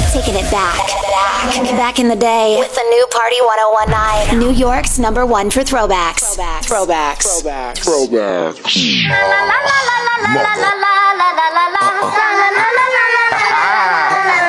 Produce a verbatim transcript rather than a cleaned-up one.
Taking it back. Back, back in the day with the new Party ten nineteen. New York's number one for throwbacks. Throwbacks. Throwbacks. Throwbacks. Throwbacks. La la la la la la la.